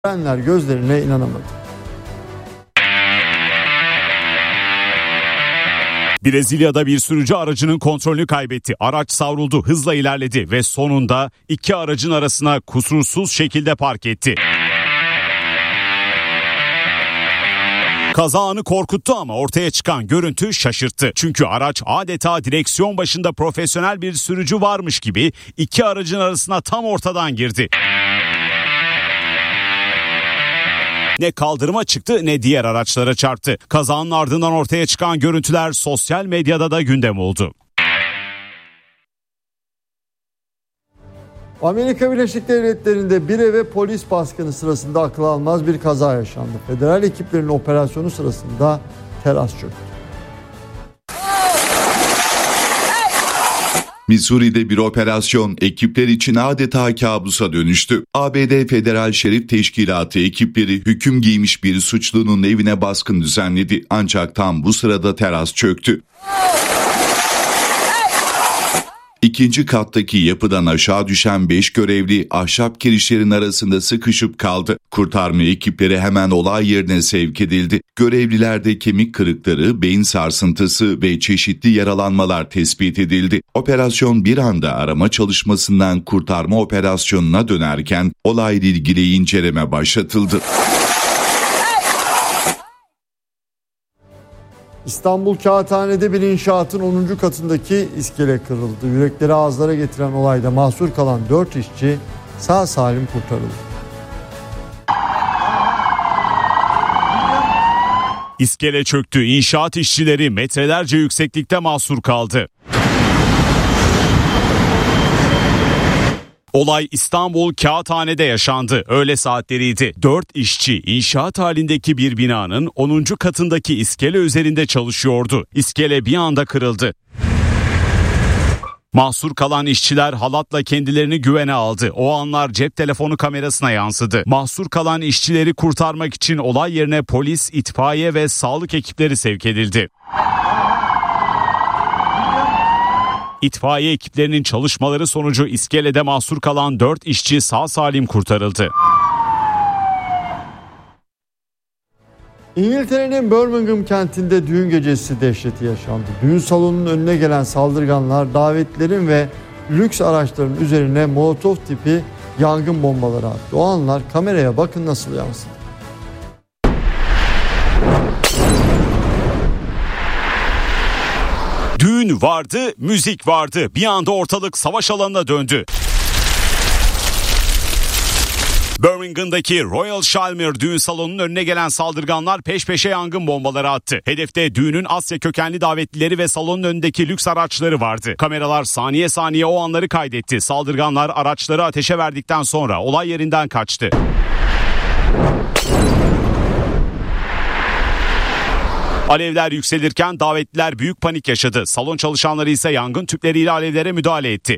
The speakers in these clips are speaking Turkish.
Görenler gözlerine inanamadı. Brezilya'da bir sürücü aracının kontrolünü kaybetti. Araç savruldu, hızla ilerledi ve sonunda iki aracın arasına kusursuz şekilde park etti. Kaza anı korkuttu ama ortaya çıkan görüntü şaşırttı. Çünkü araç adeta direksiyon başında profesyonel bir sürücü varmış gibi iki aracın arasına tam ortadan girdi. Ne kaldırıma çıktı ne diğer araçlara çarptı. Kazanın ardından ortaya çıkan görüntüler sosyal medyada da gündem oldu. Amerika Birleşik Devletleri'nde bir eve polis baskını sırasında akıl almaz bir kaza yaşandı. Federal ekiplerin operasyonu sırasında teras çöktü. Missouri'de bir operasyon ekipler için adeta kabusa dönüştü. ABD Federal Şerif Teşkilatı ekipleri hüküm giymiş bir suçlunun evine baskın düzenledi. Ancak tam bu sırada teras çöktü. İkinci kattaki yapıdan aşağı düşen 5 görevli ahşap kirişlerin arasında sıkışıp kaldı. Kurtarma ekipleri hemen olay yerine sevk edildi. Görevlilerde kemik kırıkları, beyin sarsıntısı ve çeşitli yaralanmalar tespit edildi. Operasyon bir anda arama çalışmasından kurtarma operasyonuna dönerken olayla ilgili inceleme başlatıldı. İstanbul Kağıthane'de bir inşaatın 10. katındaki iskele kırıldı. Yürekleri ağızlara getiren olayda mahsur kalan 4 işçi sağ salim kurtarıldı. İskele çöktü. İnşaat işçileri metrelerce yükseklikte mahsur kaldı. Olay İstanbul Kağıthane'de yaşandı. Öğle saatleriydi. 4 işçi inşaat halindeki bir binanın 10. katındaki iskele üzerinde çalışıyordu. İskele bir anda kırıldı. Mahsur kalan işçiler halatla kendilerini güvene aldı. O anlar cep telefonu kamerasına yansıdı. Mahsur kalan işçileri kurtarmak için olay yerine polis, itfaiye ve sağlık ekipleri sevk edildi. İtfaiye ekiplerinin çalışmaları sonucu iskelede mahsur kalan 4 işçi sağ salim kurtarıldı. İngiltere'nin Birmingham kentinde düğün gecesi dehşeti yaşandı. Düğün salonunun önüne gelen saldırganlar davetlilerin ve lüks araçların üzerine molotof tipi yangın bombaları attı. O anlar kameraya bakın nasıl yansıdı. Düğün vardı, müzik vardı. Bir anda ortalık savaş alanına döndü. Birmingham'daki Royal Shalmere düğün salonunun önüne gelen saldırganlar peş peşe yangın bombaları attı. Hedefte düğünün Asya kökenli davetlileri ve salonun önündeki lüks araçları vardı. Kameralar saniye saniye o anları kaydetti. Saldırganlar araçları ateşe verdikten sonra olay yerinden kaçtı. Alevler yükselirken davetliler büyük panik yaşadı. Salon çalışanları ise yangın tüpleriyle alevlere müdahale etti.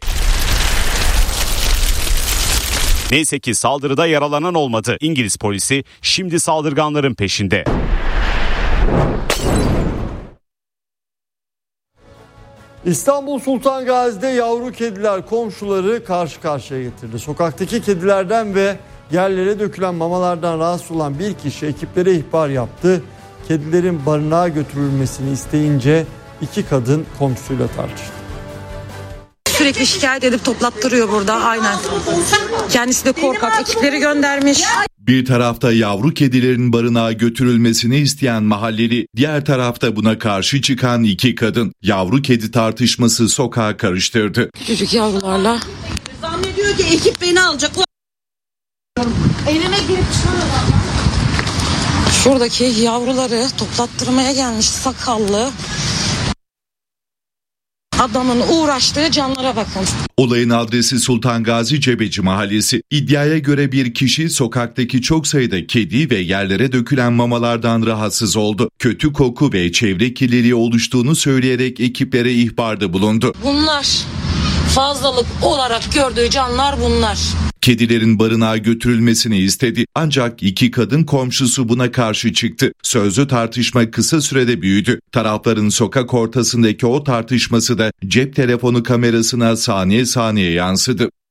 Neyse ki saldırıda yaralanan olmadı. İngiliz polisi şimdi saldırganların peşinde. İstanbul Sultan Gazi'de yavru kediler komşuları karşı karşıya getirdi. Sokaktaki kedilerden ve yerlere dökülen mamalardan rahatsız olan bir kişi ekiplere ihbar yaptı. Kedilerin barınağa götürülmesini isteyince iki kadın komşusuyla tartıştı. Sürekli şikayet edip toplattırıyor burada, aynen. Kendisi de korkak, ekipleri göndermiş. Bir tarafta yavru kedilerin barınağa götürülmesini isteyen mahalleli, diğer tarafta buna karşı çıkan iki kadın. Yavru kedi tartışması sokağa karıştırdı. Küçücük yavrularla. Zannediyor ki ekip beni alacak. Eline girip Şuradaki yavruları toplattırmaya gelmiş sakallı adamın uğraştığı canlara bakın. Olayın adresi Sultan Gazi Cebeci Mahallesi. İddiaya göre bir kişi sokaktaki çok sayıda kedi ve yerlere dökülen mamalardan rahatsız oldu. Kötü koku ve çevre kirliliği oluştuğunu söyleyerek ekiplere ihbarda bulundu. Bunlar fazlalık olarak gördüğü canlar bunlar. Kedilerin barınağa götürülmesini istedi. Ancak iki kadın komşusu buna karşı çıktı. Sözlü tartışma kısa sürede büyüdü. Tarafların sokak ortasındaki o tartışması da cep telefonu kamerasına saniye saniye yansıdı.